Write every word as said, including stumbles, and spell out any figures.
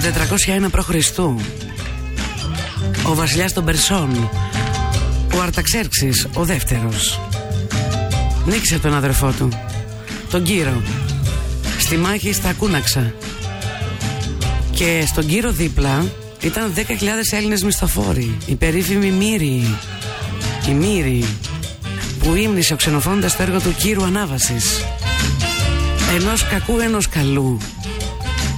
τετρακόσια ένα π.Χ. ο βασιλιάς των Περσών, ο Αρταξέρξης ο δεύτερος, νίκησε τον αδερφό του, τον Κύρο, στη μάχη στα Κούναξα. Και στον Κύρο δίπλα ήταν δέκα χιλιάδες Έλληνες μισθοφόροι, η περίφημη Μύριοι, η Μύριοι, που ύμνησε ο Ξενοφώντας το έργο του Κύρου Ανάβασης. Ενός κακού ενός καλού,